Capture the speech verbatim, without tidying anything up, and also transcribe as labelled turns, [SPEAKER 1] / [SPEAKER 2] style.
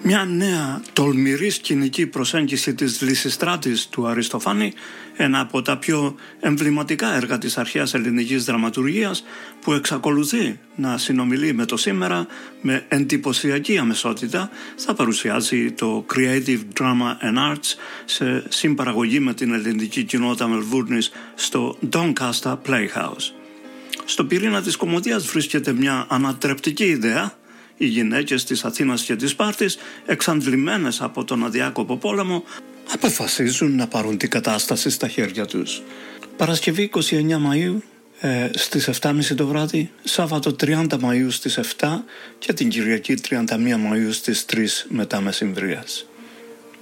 [SPEAKER 1] Μια νέα τολμηρή σκηνική προσέγγιση της Λυσιστράτης του Αριστοφάνη, ένα από τα πιο εμβληματικά έργα της αρχαίας ελληνικής δραματουργίας, που εξακολουθεί να συνομιλεί με το σήμερα με εντυπωσιακή αμεσότητα, θα παρουσιάσει το Creative Drama and Arts σε συμπαραγωγή με την ελληνική κοινότητα Μελβούρνης στο Doncaster Playhouse. Στο πυρήνα της κωμωδίας βρίσκεται μια ανατρεπτική ιδέα. Οι γυναίκες της Αθήνας και της Σπάρτης, εξαντλημένες από τον αδιάκοπο πόλεμο, αποφασίζουν να πάρουν την κατάσταση στα χέρια τους. Παρασκευή είκοσι εννέα Μαΐου ε, στις επτά και μισή το βράδυ, Σάββατο τριάντα Μαΐου στις επτά και την Κυριακή τριάντα μία Μαΐου στις τρεις μετά μεσημβρίας.